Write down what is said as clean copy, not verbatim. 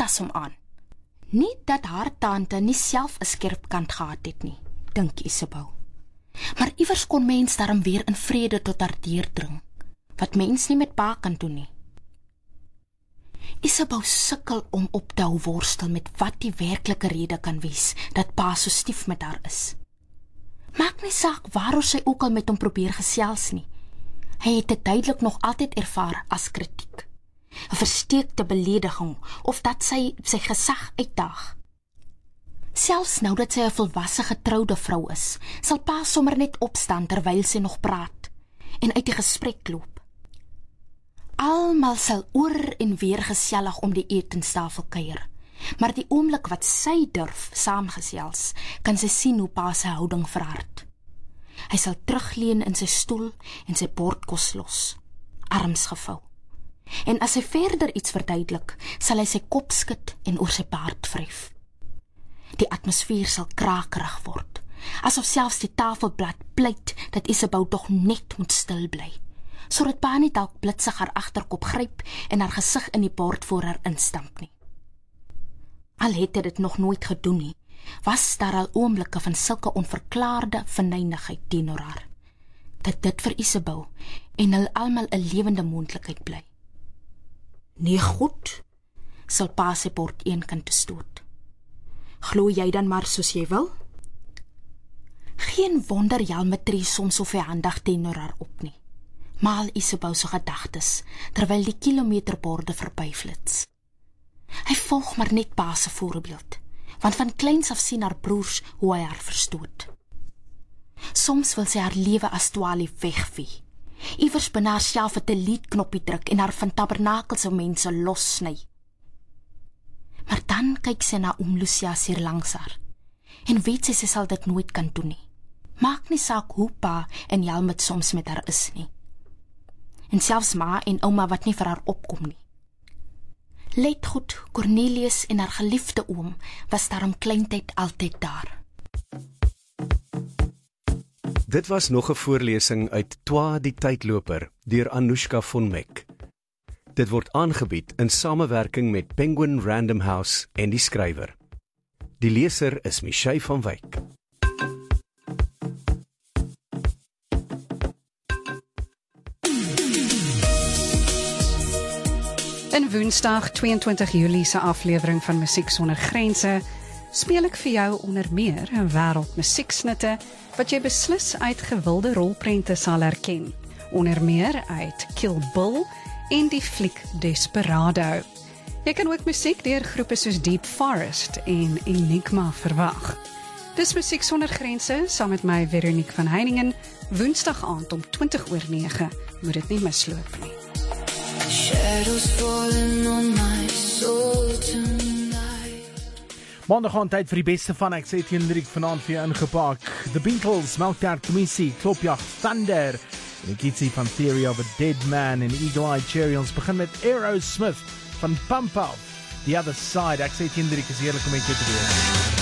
tas hom aan. Nie dat haar tante nie self 'n skerp kant gehad het nie, dink Isabel. Maar iewers kon mens daarom weer in vrede tot haar deurdring, wat mens nie met pa kan doen nie. Isabel sukkel om op te hou worstel met wat die werklike rede kan wees, dat pa so stief met haar is. Maak nie saak waaroor sy ook al met hom probeer gesels nie. Hy het dit duidelik nog altyd ervaar as kritiek. 'n Versteekte belediging, of dat sy gesag uitdaag. Selfs nou dat sy 'n volwasse getroude vrou is, sal pa sommer net opstaan terwyl sy nog praat, en uit die gesprek loop. Almal sal oor en weer gesellig om die etenstafel kuier, maar die oomblik wat sy durf saamgesels, kan sy sien hoe pa sy houding verhard. Hy sal terugleun in sy stoel en sy bordkos los, arms gevou. En as hy verder iets verduidelik, sal hy sy kop skud en oor sy baard wryf. Die atmosfeer sal krakerig word, asof selfs die tafelblad pleit dat Isabel tog net moet stil bly, sodat pa nie dalk blitsig haar agterkop gryp en haar gesig in die bord voor haar instamp nie. Al het hy dit nog nooit gedoen nie, was daar al oomblikke van sulke onverklaarde venynigheid teenoor haar, dat dit vir Isabel en hulle almal 'n lewende moontlikheid bly. Nee goed, sal pa sy bord eenkant stoot. Glo jy dan maar soos jy wil? Geen wonder Jalme tree soms so vyandig teenoor haar op nie. Maal Isabel se gedagtes, terwyl die kilometerborde verbyflits. Hy volg maar net pa se voorbeeld, want van kleins af sien haar broers hoe hy haar verstoot. Soms wil sy haar lewe as dwalie wegvee, iewers binne haarself 'n delete-knoppie druk en haar van tabernakelse mense lossny. Maar dan kyk sy na oom Lucias hier langs haar, en weet sy sal dit nooit kan doen nie. Maak nie saak hoe pa en Jalmut soms met haar is nie. En selfs ma en ouma wat nie vir haar opkom nie. Let goed, Cornelius en haar geliefde oom was daarom kleintyd altyd daar. Dit was nog 'n voorlesing uit Twa die Tydloper deur Anoushka von Meck. Dit word aangebied in samewerking met Penguin Random House en die skrywer. Die leser is Michelle van Wyk. In Woensdag 22 Julie se aflewering van Musiek Sonder Grense speel ek vir jou onder meer 'n wêreld musieksnitte wat jy beslis uit gewilde rolprente sal herken, onder meer uit Kill Bill en die fliek Desperado. Jy kan ook musiek deur groepe soos Deep Forest en Enigma verwag. Dis Musiek Sonder Grense saam met my Veronique van Heiningen, Woensdag aand om 20:09. Moet dit nie misloop nie. Shadows falling on my soul tonight. Maandag aan tyd vir die beste van, ek sê Etienne Lyric vanaand vir jou ingepak. The Beatles, Melktert Missie, Klopjacht, Thunder, en ek ietsie van Theory of a Dead Man en Eagle Eye Cherry. Ons begin met Aerosmith van Pump Up, The Other Side. Ek sê Etienne Lyric is heerlik om met jou te doen.